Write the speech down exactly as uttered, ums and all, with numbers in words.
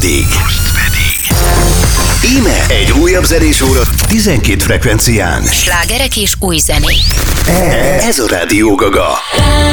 pedig... Íme egy újabb zenés óra tizenkét frekvencián. Slágerek és új zenék. Ez a Rádió Gaga.